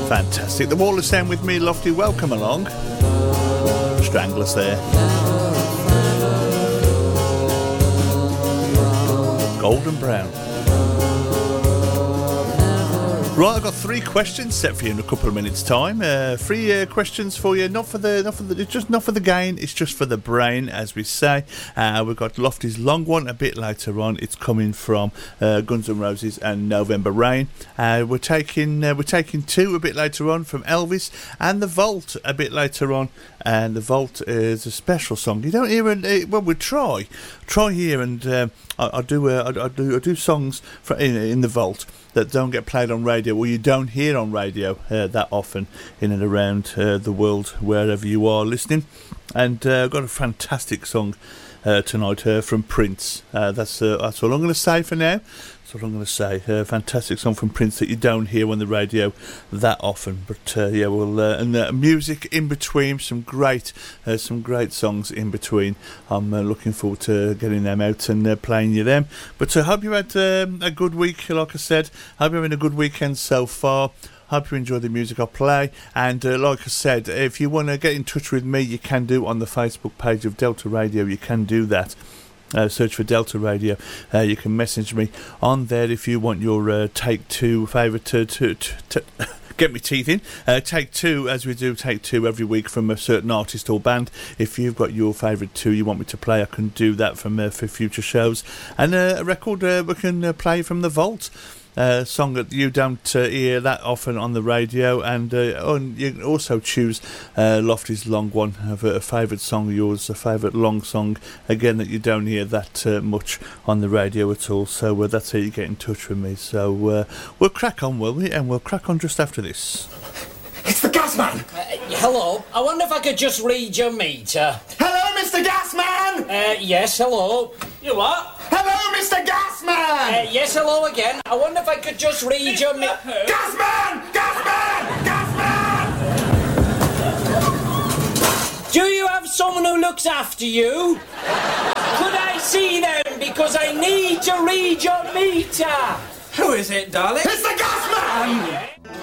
Fantastic. The Wall of Sound with me, Lofty. Welcome along. Stranglers there. Golden Brown. Right, I've got 3 questions set for you in a couple of minutes' time. 3 questions for you, not for the gain, it's just for the brain, as we say. We've got Lofty's long one a bit later on. It's coming from Guns N' Roses and November Rain. We're taking 2 a bit later on from Elvis, and The Vault a bit later on. And The Vault is a special song. You don't hear it. Well, we try here, and I do songs in The Vault that don't get played on radio, or you don't hear on radio that often in and around the world, wherever you are listening. And I've got a fantastic song tonight from Prince. That's all I'm going to say for now. That's all I'm going to say. Fantastic song from Prince that you don't hear on the radio that often. But yeah, and music in between, some great songs in between. I'm looking forward to getting them out and playing you them. But I hope you had a good week, like I said. Hope you're having a good weekend so far. Hope you enjoy the music I play. And like I said, if you want to get in touch with me, you can do on the Facebook page of Delta Radio. You can do that. Search for Delta Radio. You can message me on there if you want your Take 2 favourite to get my teeth in. Take 2, as we do Take 2 every week from a certain artist or band. If you've got your favourite 2 you want me to play, I can do that for future shows. And a record we can play from The Vault. Song that you don't hear that often on the radio, and you can also choose Lofty's long one, a favourite song of yours, a favourite long song again that you don't hear that much on the radio at all. So that's how you get in touch with me. So we'll crack on, will we? And we'll crack on just after this. It's the gas man! Hello, I wonder if I could just read your meter. Hello, Mr. Gasman! Yes, hello. You what? Hello, Mr. Gasman! Yes, hello again. I wonder if I could just read your meter. Gasman! Gasman! Gasman! Do you have someone who looks after you? Could I see them, because I need to read your meter? Who is it, darling? It's the Gasman! Yeah.